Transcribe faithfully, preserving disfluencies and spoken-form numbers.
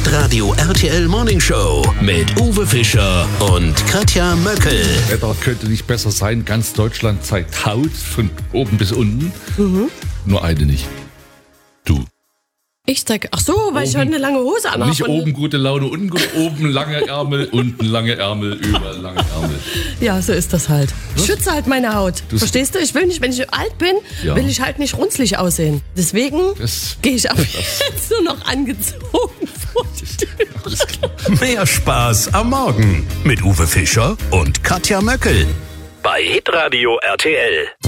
Hitradio R T L Morning Show mit Uwe Fischer und Katja Möckel. Wetter könnte nicht besser sein. Ganz Deutschland zeigt Haut von oben bis unten. Mhm. Nur eine nicht. Du. Ich sag, ach so, weil ich heute eine lange Hose anhabe. Nicht oben gute Laune, unten gut, oben lange Ärmel, unten lange Ärmel, überall lange Ärmel. Ja, so ist das halt. Ich schütze halt meine Haut. Das- Verstehst du? Ich will nicht, wenn ich alt bin, Ja. will ich halt nicht runzlig aussehen. Deswegen Das- gehe ich ab jetzt nur noch angezogen vor die Tür. Alles klar. Mehr Spaß am Morgen mit Uwe Fischer und Katja Möckel bei Hitradio R T L.